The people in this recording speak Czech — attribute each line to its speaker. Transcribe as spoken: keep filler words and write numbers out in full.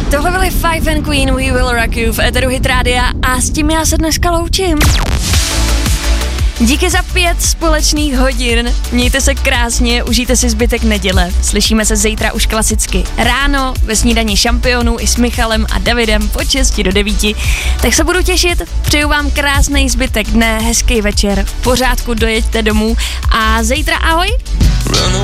Speaker 1: Tohle byly Five and Queen, We Will Rock You v éteru Hit Rádia a s tím já se dneska loučím. Díky za pět společných hodin. Mějte se krásně, užijte si zbytek neděle. Slyšíme se zítra už klasicky ráno ve snídani šampionů i s Michalem a Davidem od šesti do devíti. Tak se budu těšit, přeju vám krásný zbytek dne, hezký večer, v pořádku dojeďte domů a zítra ahoj.